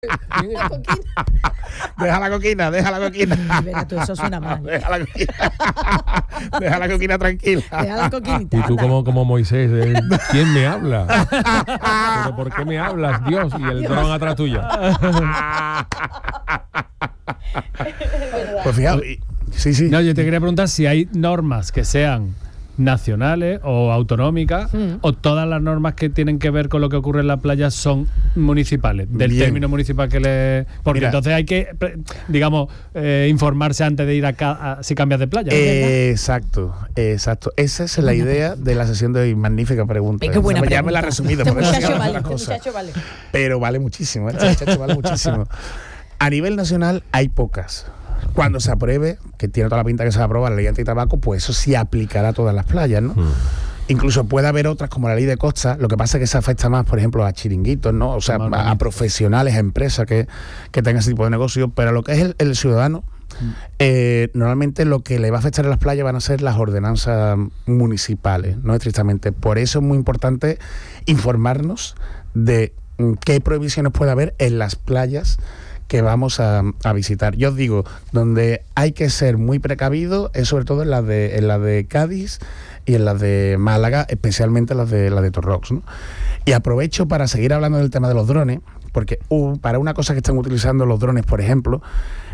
Deja la coquina. Verá tú, eso suena mal. Deja la coquina tranquila. Deja la coquinita. Y tú como Moisés, ¿quién me habla? ¿Pero por qué me hablas, Dios? Y el dron atrás tuya. Pues fíjate, sí. No, yo te quería preguntar si hay normas que sean nacionales o autonómicas o todas las normas que tienen que ver con lo que ocurre en la playa son municipales, del Bien. término municipal que le... Porque Mira, entonces hay que, digamos, informarse antes de ir si cambias de playa. Exacto. Esa es la idea de la sesión de hoy. Magnífica pregunta. Qué buena Ya me la he pregunta. resumido. Este por eso muchacho sigamos vale, otra este cosa. muchacho vale. Pero vale muchísimo, este muchacho vale muchísimo. A nivel nacional hay pocas. Cuando se apruebe, que tiene toda la pinta que se va a aprobar la ley antitabaco, pues eso sí aplicará a todas las playas, ¿no? Incluso puede haber otras como la ley de costa, lo que pasa es que se afecta más, por ejemplo, a chiringuitos, ¿no? O sea, a profesionales, a empresas que tengan ese tipo de negocio, pero lo que es el ciudadano, normalmente lo que le va a afectar a las playas van a ser las ordenanzas municipales, no estrictamente. Por eso es muy importante informarnos de qué prohibiciones puede haber en las playas que vamos a visitar. Yo os digo, donde hay que ser muy precavido es sobre todo en la de Cádiz y en las de Málaga, especialmente las de Torrox, ¿no? Y aprovecho para seguir hablando del tema de los drones, porque para una cosa que están utilizando los drones, por ejemplo,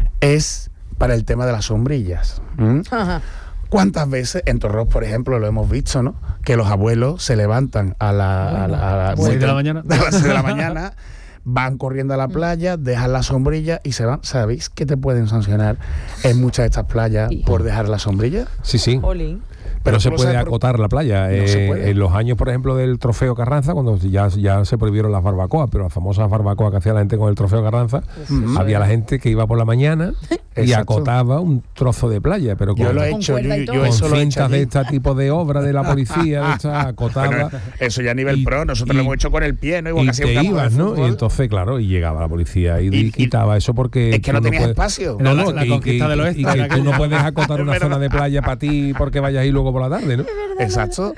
es para el tema de las sombrillas. Ajá. ¿Cuántas veces en Torrox, por ejemplo, lo hemos visto, ¿no? Que los abuelos se levantan a las 6 de la mañana. A las 6 de la mañana, van corriendo a la playa, dejan la sombrilla y se van. ¿Sabéis que te pueden sancionar en muchas de estas playas por dejar la sombrilla? Sí. Olín. Pero se tú lo puede sabes acotar la playa. No se puede. En los años, por ejemplo, del Trofeo Carranza, cuando ya se prohibieron las barbacoas, pero las famosas barbacoas que hacía la gente con el Trofeo Carranza, había la gente que iba por la mañana y Exacto. acotaba un trozo de playa, pero Yo con, lo he Con hecho, cuerda y yo todo. eso con lo he hecho cintas de allí. este tipo de obra de la policía, de esta, acotaba. Bueno, eso ya a nivel pro, nosotros lo hemos hecho con el pie, ¿no? Igual Y que hacía te un campo de ibas, ¿no? fútbol. Y entonces, claro, y llegaba la policía y quitaba eso porque... Es que no tú tenías puedes- espacio. No, No, la y conquista del oeste, y que era tú no aquella. puedes acotar una Es verdad. zona de playa para ti porque vayas ahí luego por la tarde, ¿no? Exacto.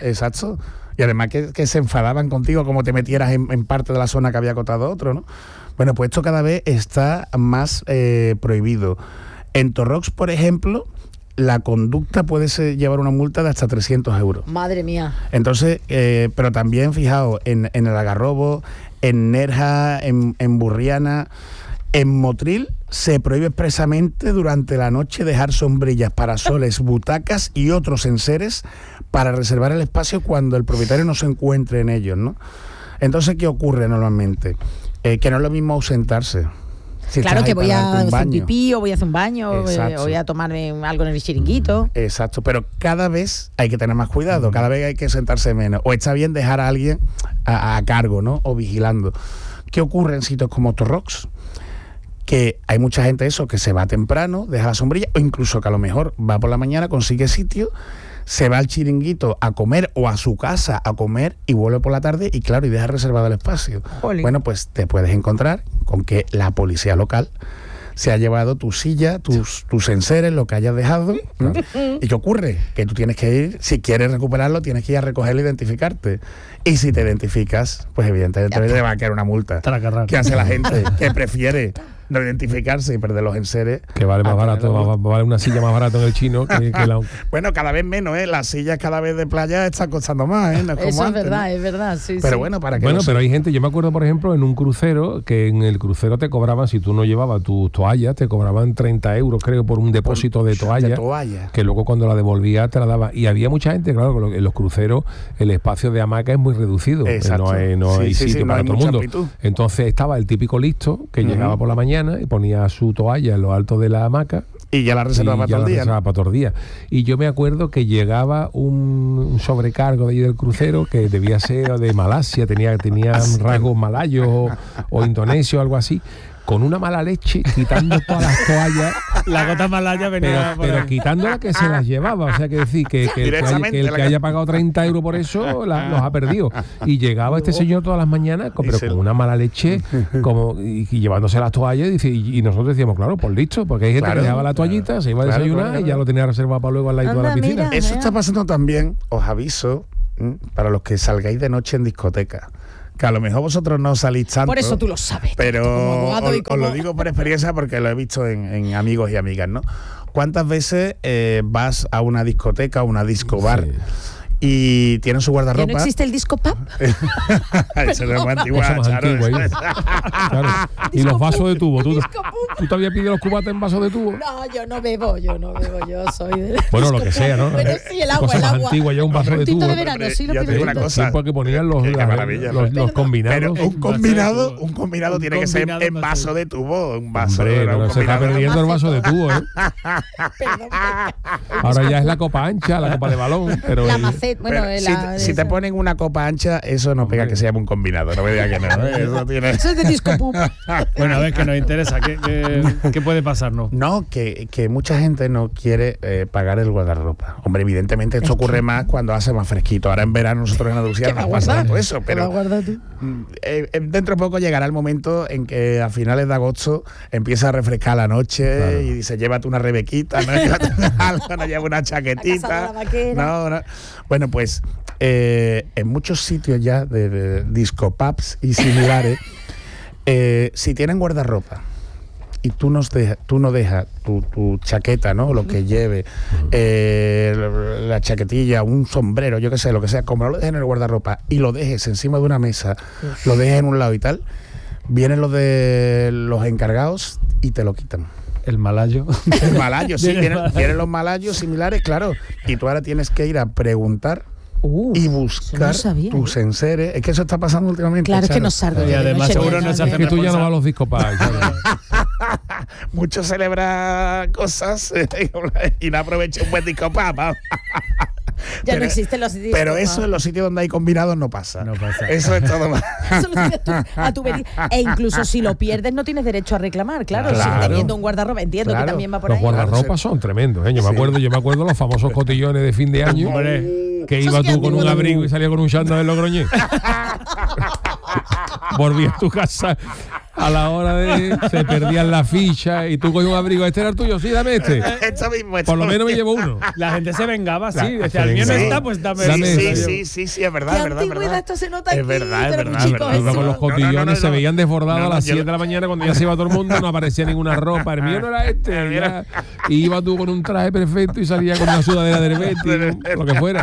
Y además que se enfadaban contigo como te metieras en parte de la zona que había acotado otro, ¿no? Bueno, pues esto cada vez está más prohibido. En Torrox, por ejemplo, la conducta puede llevar una multa de hasta 300 euros. Madre mía. Entonces, pero también, fijaos, en el Algarrobo, en Nerja, en Burriana, en Motril, se prohíbe expresamente durante la noche dejar sombrillas, parasoles, butacas y otros enseres para reservar el espacio cuando el propietario no se encuentre en ellos, ¿no? Entonces, ¿qué ocurre normalmente? Que no es lo mismo ausentarse. Si Claro estás que ahí voy para a darte un hacer un baño. pipí o voy a hacer un baño, Exacto. voy a tomarme algo en el chiringuito. Exacto, pero cada vez hay que tener más cuidado, cada vez hay que sentarse menos. O está bien dejar a alguien a cargo, ¿no? O vigilando. ¿Qué ocurre en sitios como Torrox? Que hay mucha gente que se va temprano, deja la sombrilla, o incluso que a lo mejor va por la mañana, consigue sitio, se va al chiringuito a comer o a su casa a comer y vuelve por la tarde y claro, y deja reservado el espacio. Jolín. Bueno, pues te puedes encontrar con que la policía local se ha llevado tu silla, tus enseres, lo que hayas dejado. ¿No? ¿Y qué ocurre? Que tú tienes que ir, si quieres recuperarlo, tienes que ir a recogerlo e identificarte. Y si te identificas, pues evidentemente te va a quedar una multa. Tracarrar. ¿Qué hace la gente? Que prefiere no identificarse y perder los enseres. Que vale más barato, vale una silla más barata en el chino que la... Bueno, cada vez menos, ¿eh? Las sillas cada vez de playa están costando más, ¿eh? No es como Eso antes, es verdad, sí. Pero sí. bueno, para que Bueno, pero hay gente, yo me acuerdo, por ejemplo, en un crucero, que en el crucero te cobraban, si tú no llevabas tus toallas, te cobraban 30 euros, creo, por un depósito de toalla, que luego cuando la devolvías te la daba. Y había mucha gente, claro, en los cruceros el espacio de hamaca es muy reducido. Exacto. No hay sitio no para hay todo el mucha mundo. amplitud. Entonces estaba el típico listo que llegaba por la mañana y ponía su toalla en lo alto de la hamaca. Y ya la reservaba para todo el día. ¿no? Para todo el día. Y yo me acuerdo que llegaba un sobrecargo de allí del crucero que debía ser de Malasia, tenía rasgos malayos o indonesios o algo así, con una mala leche, quitando todas las toallas. La gota malaya venía por Pero ahí. quitando la que se las llevaba. O sea, que decir que el que haya pagado 30 euros por eso los ha perdido. Y llegaba este señor todas las mañanas, pero con una mala leche y llevándose las toallas. Y nosotros decíamos, claro, pues listo, porque hay gente que dejaba la toallita, se iba a desayunar y ya lo tenía reservado para luego al lado de la piscina. Eso está pasando también, os aviso, para los que salgáis de noche en discoteca, que a lo mejor vosotros no salís tanto. Por eso tú lo sabes. Pero como abogado y os lo digo por experiencia porque lo he visto en amigos y amigas, ¿no? ¿Cuántas veces vas a una discoteca o una disco bar y tienen su guardarropa? ¿Que no existe el disco pub? Eso no es muy antiguo, claro. Y los vasos de tubo. ¿Tú te habías pedido los cubates en vasos de tubo? No, yo no bebo, yo soy de... Bueno, lo que sea, ¿no? Pero sí, el agua, Cosa más antigua, ya un vaso de tubo. De verano, sí lo yo te digo una cosa. Porque ponían los combinados. Pero un combinado tiene que ser en vaso de tubo. Un vaso. Hombre, pero se está perdiendo el vaso de tubo, ¿eh? Ahora ya es la copa ancha, la copa de balón. Pero la maceta, bueno, si te ponen una copa ancha, eso no pega que se llame un combinado. No me digas que no. Eso es de disco pub. Bueno, a ver, que nos interesa. ¿Qué puede pasarnos? No, que mucha gente no quiere pagar el guardarropa. Hombre, evidentemente esto ocurre más cuando hace más fresquito. Ahora en verano nosotros en Andalucía nos pasa todo eso. Pero dentro de poco llegará el momento en que a finales de agosto empieza a refrescar la noche, claro, y dice, llévate una rebequita, no lleva una chaquetita. No. Bueno, pues en muchos sitios ya de disco pubs y similares, si tienen guardarropa y tú no dejas tu chaqueta, ¿no? Lo que lleve, la chaquetilla, un sombrero, yo qué sé, lo que sea, como no lo dejes en el guardarropa y lo dejes encima de una mesa, lo dejes en un lado y tal, vienen los encargados y te lo quitan. El malayo. El malayo, sí, vienen los malayos similares, claro. Y tú ahora tienes que ir a preguntar y buscar tus enseres. Es que eso está pasando últimamente. Claro, es que nos salgo. Y además seguro no se hace. Que tú ya no vas a los discos para. Muchos celebran cosas y no aprovechan un buen disco para. Ya no existen los sitios. Pero eso en los sitios donde hay combinados no pasa. Eso es todo más. Eso lo tienes tú a tu e incluso si lo pierdes no tienes derecho a reclamar, claro. Si teniendo un guardarropa, entiendo que también va por ahí. Los guardarropas son tremendos, ¿eh? Yo me acuerdo los famosos cotillones de fin de año. Que iba tú con un abrigo y salía con un chándal de Logroñés. Volvías a tu casa a la hora de... Se perdían la ficha y tú con un abrigo. ¿Este era el tuyo? Sí, dame este. Por lo menos me llevo uno. La gente se vengaba, sí. Decía, el mío no está, pues dame sí, es verdad. Esto se nota aquí. Es verdad. Con los cotillones se veían desbordados a las 7 de la mañana cuando ya se iba todo el mundo, no aparecía ninguna ropa. El mío no era este. Y iba tú con un traje perfecto y salía con una sudadera del Betis, lo que fuera.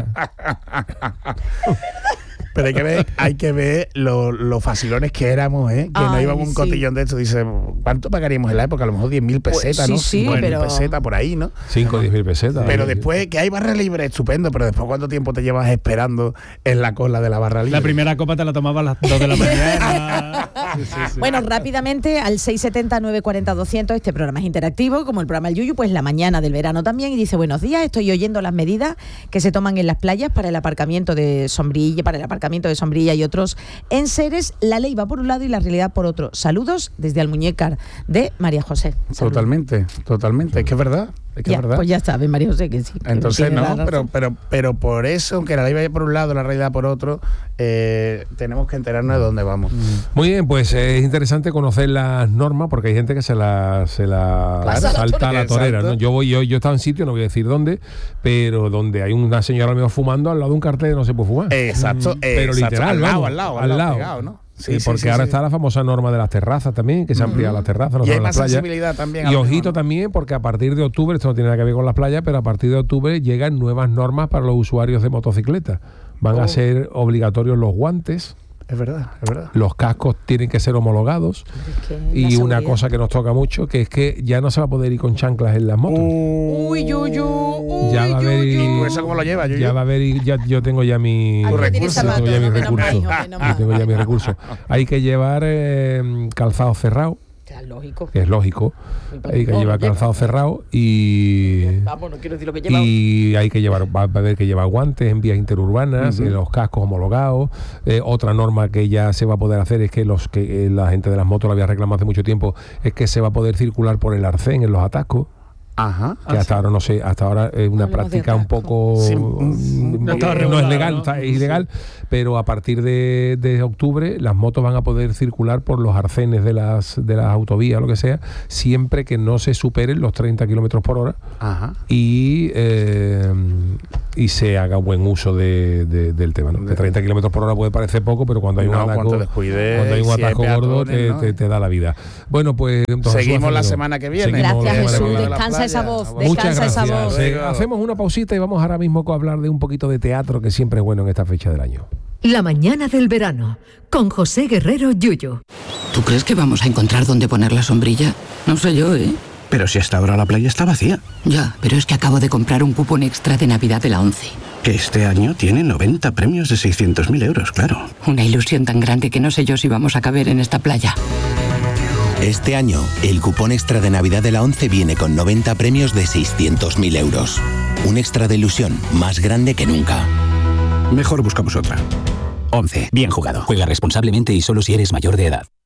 Pero hay que ver los facilones que éramos, ¿eh? Que no íbamos un cotillón de esto. Dice, ¿cuánto pagaríamos en la época? A lo mejor 10.000 pesetas, ¿no? Sí, 10.000 pesetas por ahí, ¿no? 5 o 10.000 pesetas. Pero después, que hay barra libre, estupendo, pero después, ¿cuánto tiempo te llevas esperando en la cola de la barra libre? La primera copa te la tomabas a las 2 de la mañana. Sí. Bueno, rápidamente, al 670-940-200, este programa es interactivo, como el programa El Yuyu, pues la mañana del verano también, y dice, buenos días, estoy oyendo las medidas que se toman en las playas para el aparcamiento de sombrilla y otros enseres. La ley va por un lado y la realidad por otro. Saludos desde Almuñécar, de María José. Saludos. Totalmente. Es que es verdad. Pues ya sabes, María José, que sí. Entonces, pero por eso, aunque la ley vaya por un lado, la realidad por otro, tenemos que enterarnos de dónde vamos. Muy bien, pues es interesante conocer las normas, porque hay gente que se la salta a la torera, ¿no? Yo he estado en sitio, no voy a decir dónde, pero donde hay una señora medio fumando al lado de un cartel no se puede fumar. Exacto. Pero literal, al lado, pegado, ¿no? Sí, porque ahora está la famosa norma de las terrazas también, que se amplía las terrazas, no y hay más sensibilidad también. Y ojito también, porque a partir de octubre, esto no tiene nada que ver con las playas, pero a partir de octubre llegan nuevas normas para los usuarios de motocicletas. Van a ser obligatorios los guantes. Es verdad. Los cascos tienen que ser homologados. Y una cosa que nos toca mucho, que es que ya no se va a poder ir con chanclas en las motos. Ya va a haber. ¿Y tú eso cómo lo llevas? Ya va a haber. Yo tengo ya mi recurso. Hay que llevar calzado cerrado. Que es lógico. Hay que llevar calzado cerrado y. Vamos, no quiero decir lo que lleva. Y hay que llevar, va a haber que llevar guantes en vías interurbanas, los cascos homologados. Otra norma que ya se va a poder hacer es que la gente de las motos lo había reclamado hace mucho tiempo, es que se va a poder circular por el arcén en los atascos. Ajá. Que hasta ahora no sé, hasta ahora es una práctica un poco no es legal, es ilegal, pero a partir de octubre las motos van a poder circular por los arcenes de las autovías, lo que sea, siempre que no se superen los 30 kilómetros por hora. Ajá. Y se haga buen uso del tema, ¿no? De 30 kilómetros por hora puede parecer poco, pero cuando hay un atajo gordo te da la vida. Bueno, pues seguimos la semana que viene. Gracias, Jesús. Descansa esa voz. Muchas gracias. Hacemos una pausita y vamos ahora mismo a hablar de un poquito de teatro, que siempre es bueno en esta fecha del año. La mañana del verano, con José Guerrero Yuyu. ¿Tú crees que vamos a encontrar dónde poner la sombrilla? No sé yo, ¿eh? Pero si hasta ahora la playa está vacía. Ya, pero es que acabo de comprar un cupón extra de Navidad de la ONCE. Que este año tiene 90 premios de 600.000 euros, claro. Una ilusión tan grande que no sé yo si vamos a caber en esta playa. Este año, el cupón extra de Navidad de la ONCE viene con 90 premios de 600.000 euros. Un extra de ilusión más grande que nunca. Mejor buscamos otra. ONCE, bien jugado. Juega responsablemente y solo si eres mayor de edad.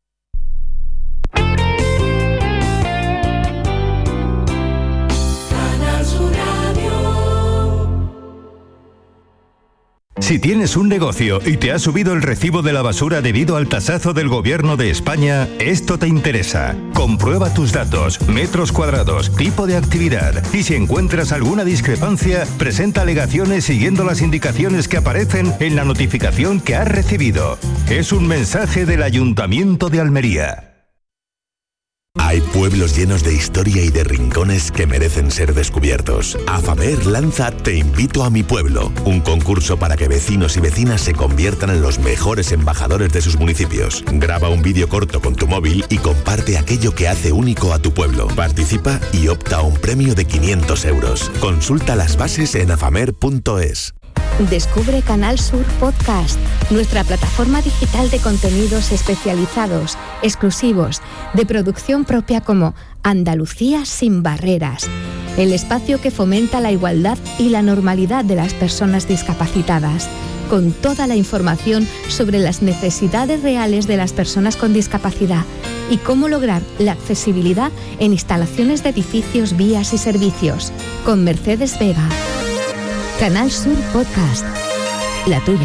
Si tienes un negocio y te ha subido el recibo de la basura debido al tasazo del Gobierno de España, esto te interesa. Comprueba tus datos, metros cuadrados, tipo de actividad y si encuentras alguna discrepancia, presenta alegaciones siguiendo las indicaciones que aparecen en la notificación que has recibido. Es un mensaje del Ayuntamiento de Almería. Hay pueblos llenos de historia y de rincones que merecen ser descubiertos. AFAMER lanza Te invito a mi pueblo, un concurso para que vecinos y vecinas se conviertan en los mejores embajadores de sus municipios. Graba un vídeo corto con tu móvil y comparte aquello que hace único a tu pueblo. Participa y opta a un premio de 500 euros. Consulta las bases en afamer.es. Descubre Canal Sur Podcast, nuestra plataforma digital de contenidos especializados, exclusivos, de producción propia como Andalucía sin barreras, el espacio que fomenta la igualdad y la normalidad de las personas discapacitadas, con toda la información sobre las necesidades reales de las personas con discapacidad y cómo lograr la accesibilidad en instalaciones de edificios, vías y servicios, con Mercedes Vega. Canal Sur Podcast, la tuya.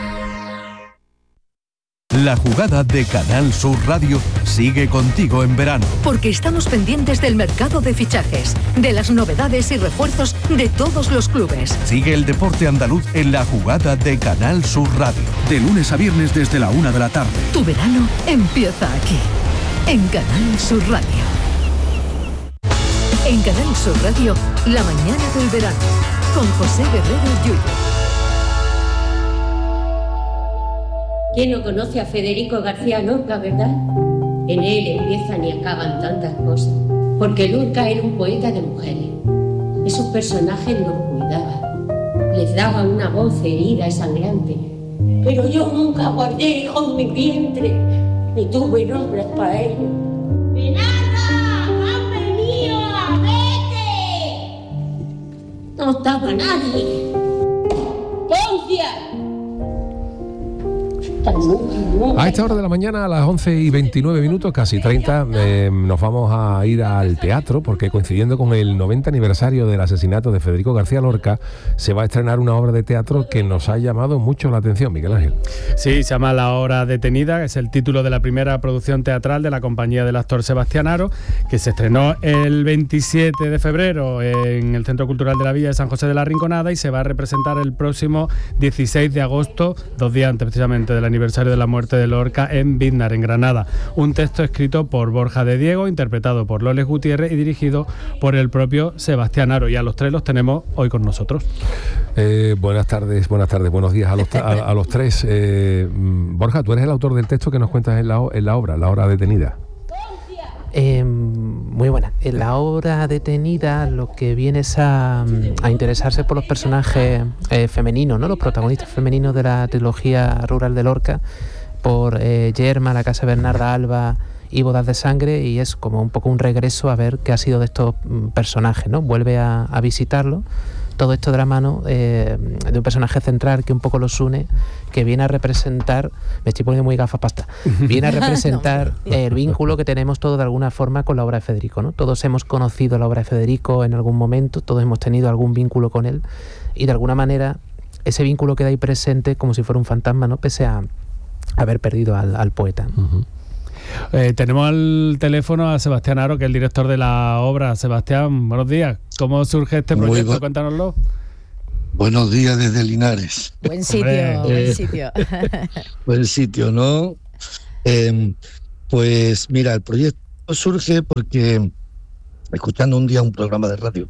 La jugada de Canal Sur Radio sigue contigo en verano. Porque estamos pendientes del mercado de fichajes, de las novedades y refuerzos de todos los clubes. Sigue el deporte andaluz en la jugada de Canal Sur Radio. De lunes a viernes desde la 1 de la tarde. Tu verano empieza aquí, en Canal Sur Radio. En Canal Sur Radio, la mañana del verano. Con José Guerrero Yuyu. ¿Quién no conoce a Federico García Lorca, verdad? En él empiezan y acaban tantas cosas. Porque Lorca era un poeta de mujeres. Esos personajes los cuidaba. Les daba una voz herida y sangrante. Pero yo nunca guardé hijos en mi vientre, ni tuve nombres para ellos. No estaba nadie. ¡Poncia! A esta hora de la mañana, a las 11:29, casi 30, nos vamos a ir al teatro, porque coincidiendo con el 90 aniversario del asesinato de Federico García Lorca, se va a estrenar una obra de teatro que nos ha llamado mucho la atención, Miguel Ángel. Sí, se llama La hora detenida, es el título de la primera producción teatral de la compañía del actor Sebastián Haro, que se estrenó el 27 de febrero en el Centro Cultural de la Villa de San José de la Rinconada y se va a representar el próximo 16 de agosto, 2 días antes precisamente del aniversario de la muerte de Lorca, en Biznar, en Granada. Un texto escrito por Borja de Diego, interpretado por Loles Gutiérrez y dirigido por el propio Sebastián Haro. Y a los tres los tenemos hoy con nosotros. Buenas tardes, buenos días a los tres. Borja, tú eres el autor del texto que nos cuentas en la obra, La hora detenida. Muy buena. En La hora detenida lo que viene es a interesarse por los personajes femeninos, ¿no? Los protagonistas femeninos de la trilogía rural de Lorca, por Yerma, La casa de Bernarda Alba y Bodas de sangre, y es como un poco un regreso a ver qué ha sido de estos personajes, ¿no? Vuelve a visitarlo todo esto de la mano de un personaje central que un poco los une, que viene a representar, me estoy poniendo muy gafapasta, viene a representar el vínculo que tenemos todos de alguna forma con la obra de Federico, ¿no? Todos hemos conocido la obra de Federico en algún momento, todos hemos tenido algún vínculo con él, y de alguna manera ese vínculo queda ahí presente como si fuera un fantasma, ¿no? Pese a haber perdido al poeta. Tenemos al teléfono a Sebastián Haro, que es el director de la obra. Sebastián, buenos días. ¿Cómo surge este proyecto? Cuéntanoslo. Buenos días desde Linares. Buen sitio, buen sitio. Buen sitio, ¿no? Pues mira, el proyecto surge porque, escuchando un día un programa de radio,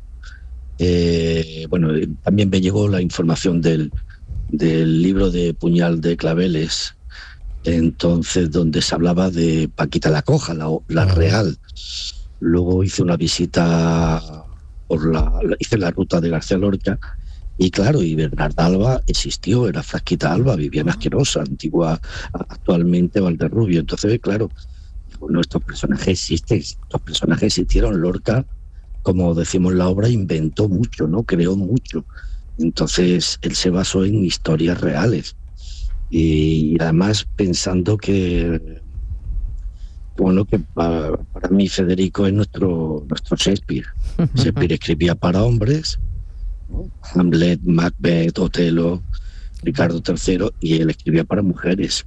también me llegó la información del libro de Puñal de Claveles, entonces donde se hablaba de Paquita la Coja, la real. Luego hice una visita hice la ruta de García Lorca, y claro, y Bernarda Alba existió, era Frasquita Alba, Viviana Asquerosa, antigua, actualmente Valderrubio. Entonces, claro, nuestros personajes existen, estos personajes existieron. Lorca, como decimos en la obra, inventó mucho, ¿no? Creó mucho. Entonces, él se basó en historias reales. Y además pensando que para mí Federico es nuestro Shakespeare. Shakespeare escribía para hombres, ¿no? Hamlet, Macbeth, Otelo, Ricardo III, y él escribía para mujeres,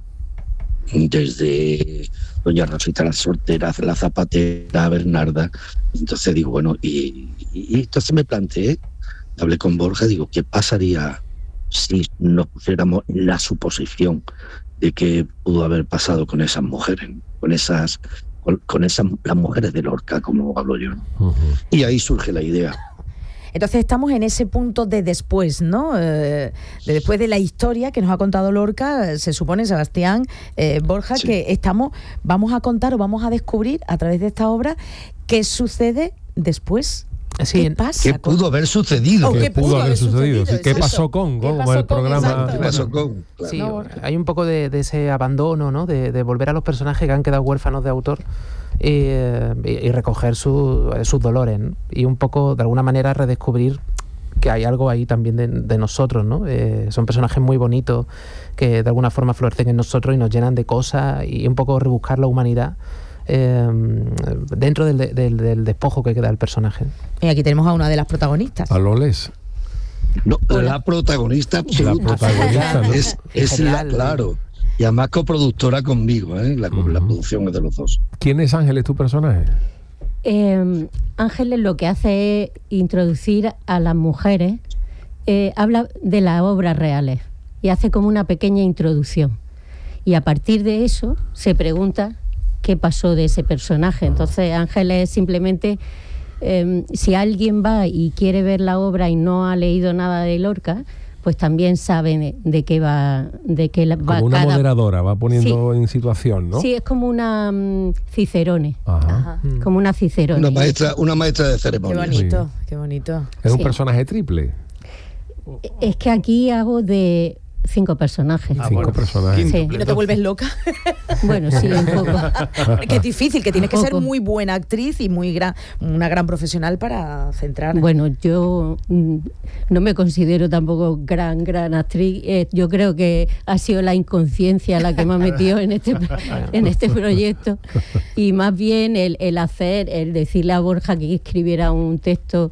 desde Doña Rosita la soltera, la zapatera, Bernarda. Entonces digo, bueno, y entonces me planteé, hablé con Borja, digo, ¿qué pasaría si nos pusiéramos en la suposición de que pudo haber pasado con esas mujeres, con esas las mujeres de Lorca, como hablo yo? Y ahí surge la idea. Entonces estamos en ese punto de después, ¿no? De después de la historia que nos ha contado Lorca, se supone, Sebastián, Borja, sí, que vamos a contar o vamos a descubrir a través de esta obra qué sucede después. Sí, ¿qué pasa? ¿Qué pudo haber sucedido? ¿Qué pudo haber sucedido? Sí, ¿qué pasó con? Como el programa. ¿Qué pasó con? Claro. Sí, hay un poco de ese abandono, ¿no? De volver a los personajes que han quedado huérfanos de autor y recoger sus dolores, ¿no? Y un poco, de alguna manera, redescubrir que hay algo ahí también de nosotros, ¿no? Son personajes muy bonitos que de alguna forma florecen en nosotros y nos llenan de cosas, y un poco rebuscar la humanidad dentro del despojo que queda del personaje. Y aquí tenemos a una de las protagonistas. A Loles. No, la protagonista absoluta. ¿No? Es la, claro. Y además coproductora conmigo, la producción es de los dos. ¿Quién es Ángeles, tu personaje? Ángeles lo que hace es introducir a las mujeres, habla de las obras reales y hace como una pequeña introducción. Y a partir de eso se pregunta qué pasó de ese personaje. Entonces Ángeles simplemente, si alguien va y quiere ver la obra y no ha leído nada de Lorca, pues también sabe de qué va, como una moderadora, va poniendo en situación, ¿no? Sí, es como una Cicerone. Ajá. Como una Cicerone. Una maestra de ceremonia. Qué bonito, qué bonito. Es un personaje triple. Es que aquí hago de 5 personajes. 5 personajes. Sí. ¿Y no te vuelves loca? Bueno, sí, un poco. Que es difícil, que tienes que ser muy buena actriz y una gran profesional para centrar. Bueno, yo no me considero tampoco gran actriz. Yo creo que ha sido la inconsciencia la que me ha metido en este proyecto. Y más bien el decirle a Borja que escribiera un texto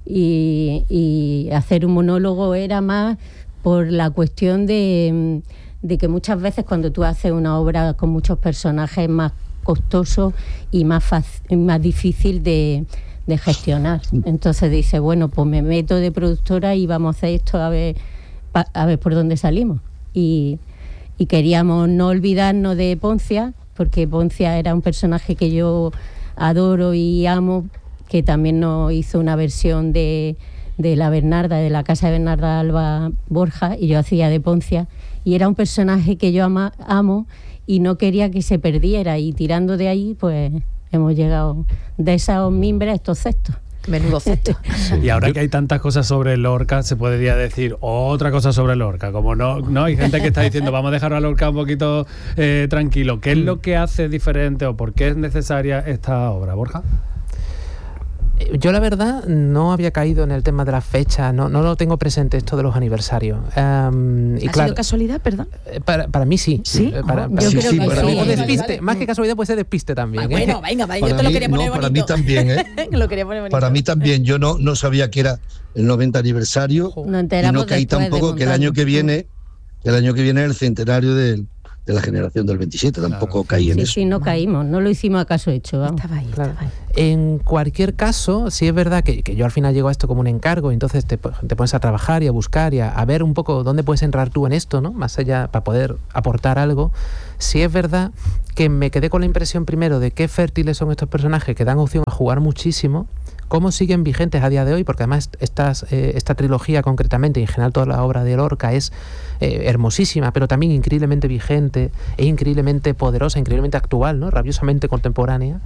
y hacer un monólogo era más por la cuestión de que muchas veces cuando tú haces una obra con muchos personajes es más costoso y más difícil de gestionar. Entonces dice, bueno, pues me meto de productora y vamos a hacer esto a ver por dónde salimos. Y queríamos no olvidarnos de Poncia, porque Poncia era un personaje que yo adoro y amo, que también nos hizo una versión de la Bernarda, de la casa de Bernarda Alba Borja, y yo hacía de Poncia, y era un personaje que yo amo y no quería que se perdiera, y tirando de ahí pues hemos llegado de esos mimbres a estos cestos. Menudo cesto. Sí. Y ahora que hay tantas cosas sobre Lorca, se podría decir otra cosa sobre Lorca, como no hay gente que está diciendo vamos a dejar a Lorca un poquito tranquilo. ¿Qué es lo que hace diferente o por qué es necesaria esta obra, Borja? Yo la verdad no había caído en el tema de las fechas, no lo tengo presente esto de los aniversarios. ¿Ha sido casualidad, perdón? Para mí sí. ¿Sí? Para yo creo sí, que para sí. mí, o despiste, más que casualidad puede ser despiste también. Bueno, venga, yo te lo quería poner bonito. Para mí también, Lo quería poner bonito. Para mí también, yo no sabía que era el 90 aniversario y no caí tampoco que el año que viene es el centenario de la generación del 27, tampoco caí en eso. Sí, no caímos, no lo hicimos a caso hecho. Vamos. Estaba ahí. En cualquier caso, sí es verdad que yo al final llego a esto como un encargo, entonces te pones a trabajar y a buscar y a ver un poco dónde puedes entrar tú en esto, ¿no? Más allá, para poder aportar algo. Sí es verdad que me quedé con la impresión primero de qué fértiles son estos personajes que dan opción a jugar muchísimo, cómo siguen vigentes a día de hoy, porque además esta trilogía concretamente, y en general toda la obra de Lorca es hermosísima, pero también increíblemente vigente, e increíblemente poderosa, increíblemente actual, ¿no? Rabiosamente contemporánea.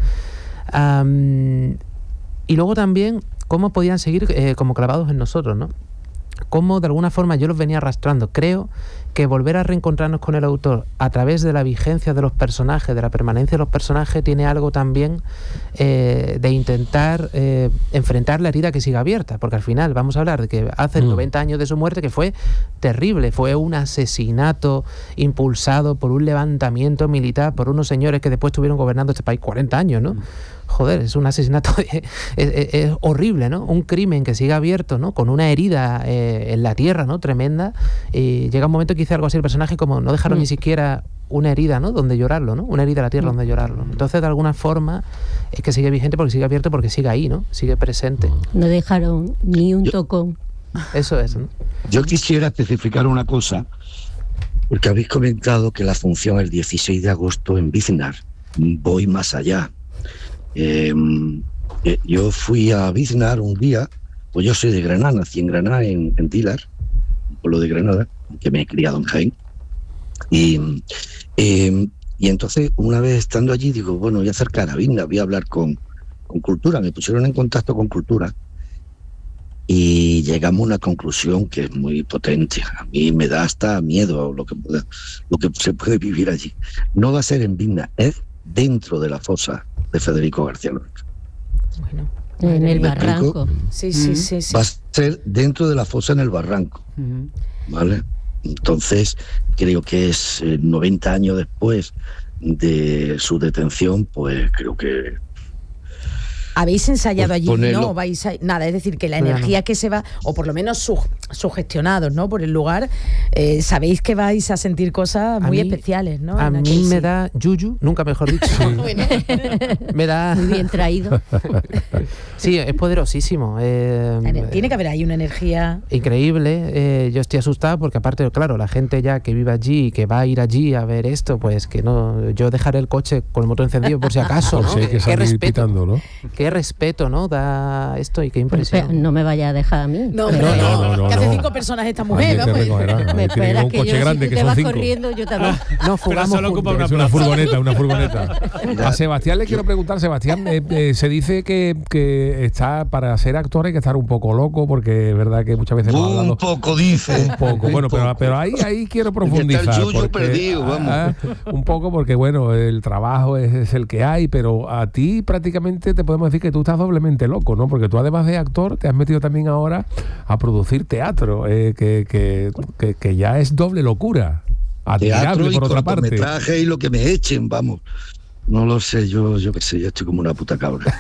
Y luego también cómo podían seguir como clavados en nosotros, ¿no? Cómo de alguna forma yo los venía arrastrando. Creo que volver a reencontrarnos con el autor a través de la vigencia de los personajes, de la permanencia de los personajes, tiene algo también de intentar enfrentar la herida que sigue abierta, porque al final vamos a hablar de que hace 90 años de su muerte, que fue terrible, fue un asesinato impulsado por un levantamiento militar, por unos señores que después estuvieron gobernando este país 40 años, ¿no? Joder, es un asesinato, es horrible, ¿no? Un crimen que sigue abierto, ¿no? Con una herida en la tierra, ¿no? Tremenda. Y llega un momento que dice algo así el personaje como no dejaron ni siquiera una herida, ¿no? Donde llorarlo, ¿no? Una herida en la tierra donde llorarlo. Entonces, de alguna forma, es que sigue vigente porque sigue abierto, porque sigue ahí, ¿no? Sigue presente. No dejaron ni un tocón. Eso es, ¿no? Yo quisiera especificar una cosa, porque habéis comentado que la función el 16 de agosto en Biznar. Voy más allá. Yo fui a Biznar un día, pues yo soy de Granada, nací en Granada, en Tilar, un pueblo de Granada, que me he criado en Jaén. Y entonces, una vez estando allí, digo, bueno, voy a acercar a Biznar, voy a hablar con Cultura. Me pusieron en contacto con Cultura y llegamos a una conclusión que es muy potente. A mí me da hasta miedo lo que se puede vivir allí. No va a ser en Biznar, es dentro de la fosa de Federico García Lorca. Bueno, en el barranco. Sí. Va a ser dentro de la fosa en el barranco. ¿Vale? Entonces, creo que es 90 años después de su detención, pues creo que... ¿Habéis ensayado allí? Ponerlo. No, vais a, nada, es decir, que la energía que se va, o por lo menos sugestionados, ¿no? Por el lugar, sabéis que vais a sentir cosas muy especiales, ¿no? A mí me da yuyu, nunca mejor dicho. Bueno. Me da... Muy bien traído. Sí, es poderosísimo. Tiene que haber ahí una energía... Increíble. Yo estoy asustado porque aparte, claro, la gente ya que vive allí y que va a ir allí a ver esto, pues que no... Yo dejaré el coche con el motor encendido por si acaso, ¿no? Si hay que salir respeto, pitando, ¿no? Qué respeto, ¿no? Da esto y qué impresión. No me vaya a dejar a mí. No, que hace 5 personas esta mujer. Me espera un que coche yo, grande, si que te son vas 5. corriendo, yo también. No, fugamos. Solo ocupa una furgoneta. A Sebastián le quiero preguntar, Sebastián, se dice que está para ser actor hay que estar un poco loco, porque es verdad que muchas veces hemos hablado... Un poco, dice. Un poco, bueno, pero ahí quiero profundizar. Está el yuyu porque, perdido, vamos. Un poco porque, bueno, el trabajo es el que hay, pero a ti prácticamente te podemos decir que tú estás doblemente loco, ¿no? Porque tú además de actor te has metido también ahora a producir teatro, que ya es doble locura. Admirable, por otra parte. Y lo que me echen, vamos. No lo sé, yo qué sé, yo estoy como una puta cabra.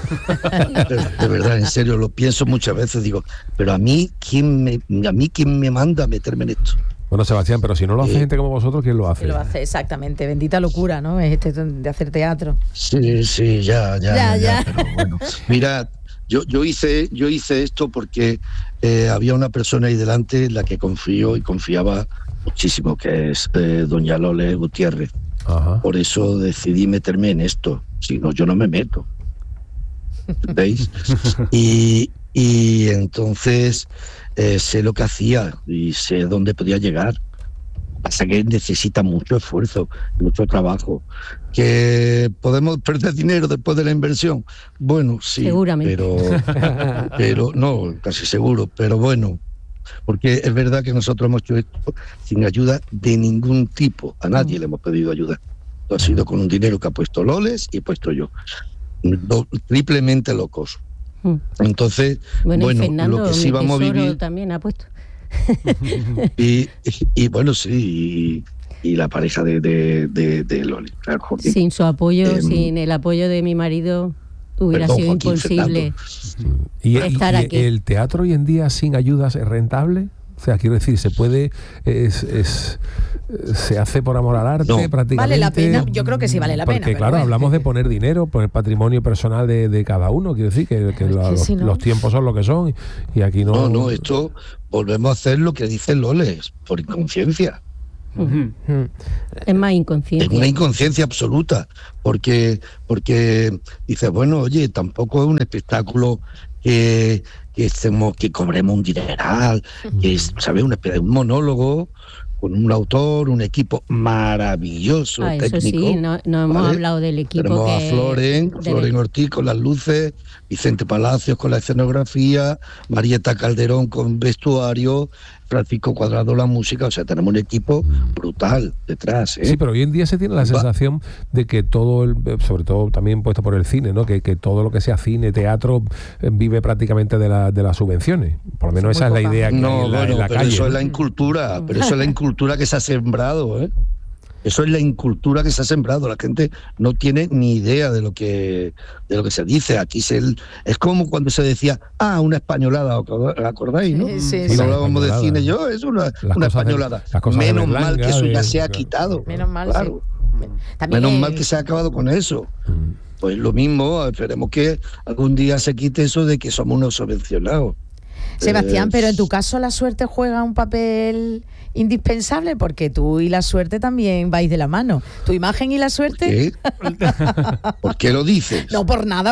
De verdad, en serio, lo pienso muchas veces, digo, pero a mí ¿quién me manda a meterme en esto? Bueno, Sebastián, pero si no lo hace gente como vosotros, ¿quién lo hace? Lo hace, exactamente. Bendita locura, ¿no? Es de hacer teatro. Sí, ya. Pero bueno, mira, yo hice esto porque había una persona ahí delante en la que confío y confiaba muchísimo, que es doña Lole Gutiérrez. Ajá. Por eso decidí meterme en esto. Si no, yo no me meto. ¿Veis? Y entonces sé lo que hacía y sé dónde podía llegar. Pasa que necesita mucho esfuerzo, mucho trabajo. ¿Que podemos perder dinero después de la inversión? Bueno, sí. Seguramente. Pero no, casi seguro. Pero bueno, porque es verdad que nosotros hemos hecho esto sin ayuda de ningún tipo. A nadie le hemos pedido ayuda. Esto ha sido con un dinero que ha puesto Loles y he puesto yo. Triplemente locos. Entonces, bueno, y Fernando, lo que sí vamos a vivir también ha puesto. y bueno, sí, y la pareja de Loli, claro, Joaquín. Sin su apoyo, sin el apoyo de mi marido, hubiera sido Joaquín, imposible estar aquí. ¿El teatro hoy en día sin ayudas es rentable? O sea, quiero decir, se puede, se hace por amor al arte, prácticamente. Vale la pena, yo creo que sí vale la pena. Porque claro, hablamos de poner dinero por el patrimonio personal de cada uno, quiero decir, que los tiempos son lo que son, y aquí no... No, esto volvemos a hacer lo que dice Loles, por inconsciencia. Es más inconsciencia. Es una inconsciencia absoluta, porque dices, bueno, oye, tampoco es un espectáculo que cobremos un dineral, que es, ¿sabes? Un monólogo con un autor, un equipo maravilloso, técnico. Eso sí, no hemos hablado del equipo. Tenemos a Floren Ortiz con las luces, Vicente Palacios con la escenografía, Marieta Calderón con vestuario, Francisco Cuadrado la música, o sea, tenemos un equipo brutal detrás. Sí, pero hoy en día se tiene la sensación de que todo, sobre todo también puesto por el cine, ¿no? Que todo lo que sea cine, teatro, vive prácticamente de las subvenciones. Por lo menos esa es la idea que hay en la pero calle. Eso es la incultura, pero eso es la incultura que se ha sembrado, ¿eh? Eso es la incultura que se ha sembrado. La gente no tiene ni idea de lo que se dice. Aquí es como cuando se decía, una españolada, ¿acordáis? ¿No? Sí, cuando hablábamos de cine, es una españolada. Menos mal que eso ya se ha quitado. Menos mal, claro. Sí. Menos mal que se ha acabado con eso. Pues lo mismo, esperemos que algún día se quite eso de que somos unos subvencionados. Sebastián, pero en tu caso la suerte juega un papel indispensable, porque tú y la suerte también vais de la mano. Tu imagen y la suerte. ¿Por qué lo dices? No, por nada.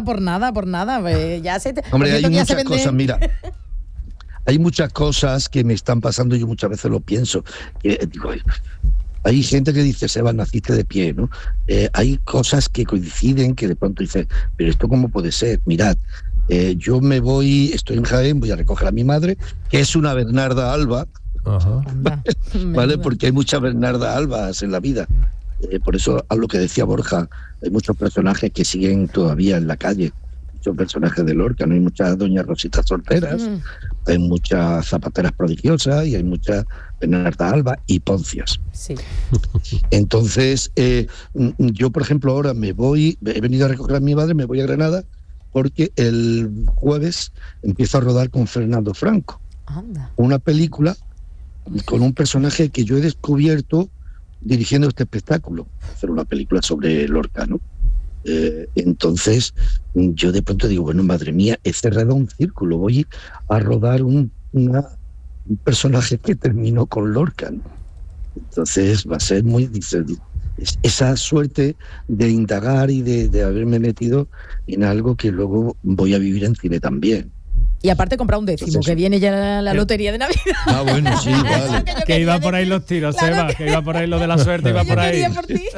Ya Hombre, hay muchas cosas, mira. Hay muchas cosas que me están pasando, yo muchas veces lo pienso. Digo, hay gente que dice, Seba, naciste de pie, ¿no? Hay cosas que coinciden que de pronto dices, pero ¿esto cómo puede ser? Mirad, yo estoy en Jaén, voy a recoger a mi madre, que es una Bernarda Alba. Ajá. ¿Vale? Porque hay muchas Bernarda Albas en la vida. Por eso, a lo que decía Borja, hay muchos personajes que siguen todavía en la calle. Muchos personajes de Lorca, ¿no? Hay muchas doñas Rositas solteras, hay muchas zapateras prodigiosas y hay muchas Bernarda Alba y Poncias. Sí. Entonces, yo, por ejemplo, ahora he venido a recoger a mi madre, me voy a Granada, porque el jueves empiezo a rodar con Fernando Franco. Anda. Una película con un personaje que yo he descubierto dirigiendo este espectáculo, hacer una película sobre Lorca, ¿no? Entonces yo de pronto digo, bueno, madre mía, he cerrado un círculo, voy a rodar un personaje que terminó con Lorca, ¿no? Entonces va a ser muy difícil. Esa suerte de indagar y de haberme metido en algo que luego voy a vivir en cine también. Y aparte comprar un décimo, que viene ya la lotería de Navidad. Bueno, sí, vale. Que iba por ahí los tiros, claro, Seba, que iba por ahí lo de la suerte, iba por ahí.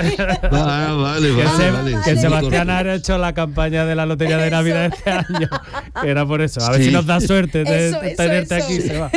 Vale. Que Sebastián ha hecho la campaña de la lotería de Navidad este año, que era por eso. A ver si nos da suerte de tenerte aquí, Seba.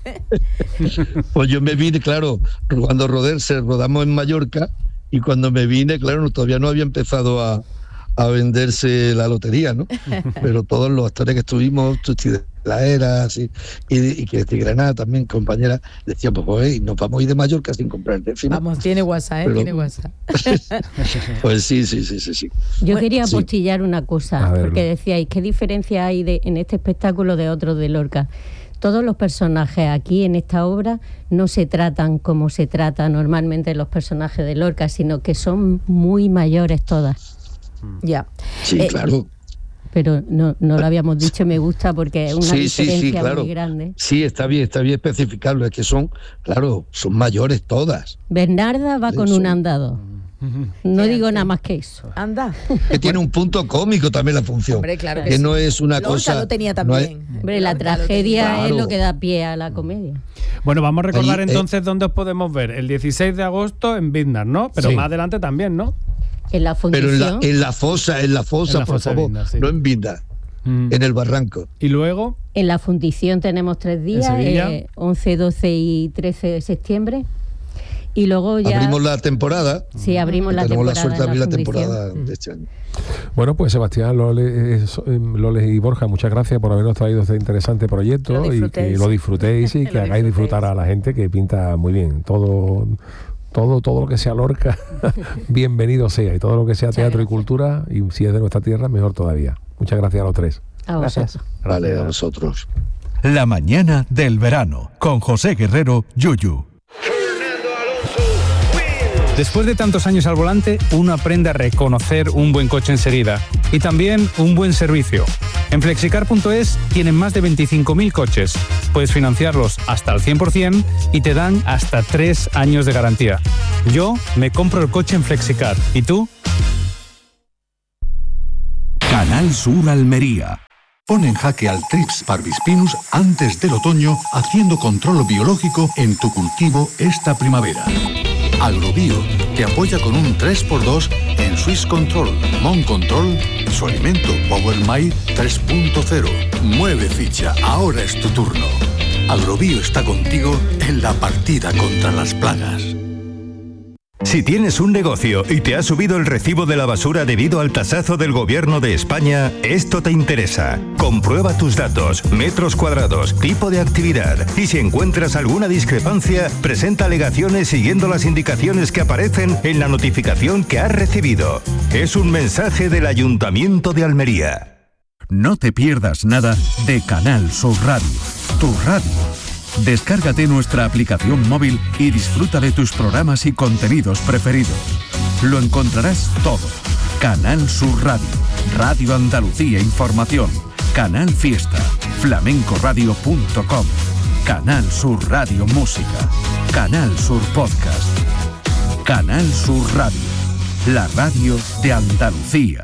Pues yo me vine, claro, cuando rodamos en Mallorca, y cuando me vine, claro, todavía no había empezado a venderse la lotería, ¿no? Pero todos los actores que estuvimos, Chuchi de la Era, y que de Granada también, compañera, decían, pues nos vamos a ir de Mallorca sin comprar el décimo. Vamos, tiene WhatsApp, tiene WhatsApp. Pues sí. Yo quería apostillar una cosa, porque decíais, ¿qué diferencia hay en este espectáculo de otros de Lorca? Todos los personajes aquí en esta obra no se tratan como se trata normalmente los personajes de Lorca, sino que son muy mayores todas. Ya. Sí, claro. Pero no lo habíamos dicho, me gusta porque es una diferencia claro. muy grande. Sí, está bien especificarlo, es que son mayores todas. Bernarda va con un andado. No digo nada más que eso. Anda. Que tiene un punto cómico también la función. Hombre, claro que no es una Lorca cosa. Lo tenía también. Hombre, la tragedia es lo que da pie a la comedia. Bueno, vamos a recordar entonces dónde os podemos ver. El 16 de agosto en Biznar, ¿no? Pero más adelante también, ¿no? En la fundición. Pero en la fosa, por favor, Biznar, sí. no en Biznar, en el Barranco. Y luego en la fundición tenemos 3 días, 11, 12 y 13 de septiembre. Y luego ya... Abrimos la temporada. Sí, abrimos la temporada. Tenemos la suerte de abrir la temporada de este año. Bueno, pues Sebastián, Loles y Borja, muchas gracias por habernos traído este interesante proyecto y que lo disfrutéis y que hagáis disfrutar a la gente, que pinta muy bien. Todo lo que sea Lorca, bienvenido sea, y todo lo que sea teatro y cultura, y si es de nuestra tierra, mejor todavía. Muchas gracias a los tres. Gracias. Vale, a vosotros. La mañana del verano, con José Guerrero, Yuyu. Después de tantos años al volante, uno aprende a reconocer un buen coche enseguida y también un buen servicio. En Flexicar.es tienen más de 25.000 coches. Puedes financiarlos hasta el 100% y te dan hasta 3 años de garantía. Yo me compro el coche en Flexicar. ¿Y tú? Canal Sur Almería. Pon en jaque al Trips parvispinus antes del otoño, haciendo control biológico en tu cultivo esta primavera. Agrobio te apoya con un 3x2 en Swiss Control, Mon Control y su alimento Power My 3.0. Mueve ficha, ahora es tu turno. Agrobio está contigo en la partida contra las plagas. Si tienes un negocio y te ha subido el recibo de la basura debido al tasazo del Gobierno de España, esto te interesa. Comprueba tus datos, metros cuadrados, tipo de actividad y si encuentras alguna discrepancia, presenta alegaciones siguiendo las indicaciones que aparecen en la notificación que has recibido. Es un mensaje del Ayuntamiento de Almería. No te pierdas nada de Canal Sur Radio, tu radio. Descárgate nuestra aplicación móvil y disfruta de tus programas y contenidos preferidos. Lo encontrarás todo. Canal Sur Radio, Radio Andalucía Información, Canal Fiesta, flamencoradio.com, Canal Sur Radio Música, Canal Sur Podcast, Canal Sur Radio, la radio de Andalucía.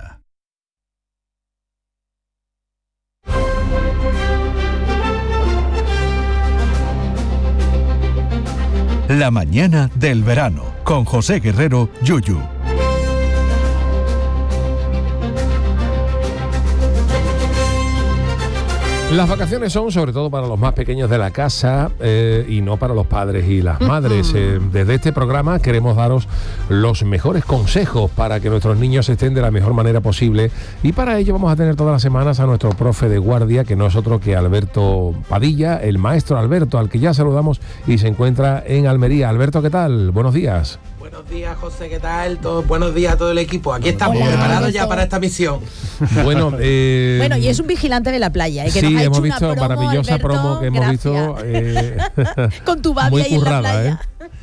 La mañana del verano, con José Guerrero, Yuyu. Las vacaciones son sobre todo para los más pequeños de la casa y no para los padres y las madres. Desde este programa queremos daros los mejores consejos para que nuestros niños estén de la mejor manera posible, y para ello vamos a tener todas las semanas a nuestro profe de guardia, que no es otro que Alberto Padilla, el maestro Alberto, al que ya saludamos y se encuentra en Almería. Alberto, ¿qué tal? Buenos días. Buenos días, José, ¿qué tal? Buenos días a todo el equipo. Aquí estamos, preparados ya para esta misión. Bueno, bueno, y es un vigilante de la playa. Que sí, nos ha hemos hecho visto una promo, maravillosa Alberto, promo que hemos visto. Con tu babi ahí en la playa.